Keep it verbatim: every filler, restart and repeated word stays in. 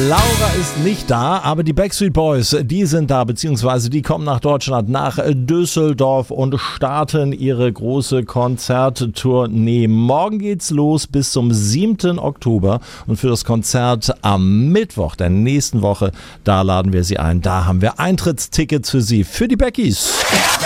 Laura ist nicht da, aber die Backstreet Boys, die sind da, beziehungsweise die kommen nach Deutschland, nach Düsseldorf und starten ihre große Konzerttournee. Morgen geht's los bis zum siebten Oktober und für das Konzert am Mittwoch der nächsten Woche, da laden wir sie ein. Da haben wir Eintrittstickets für sie, für die Beckys.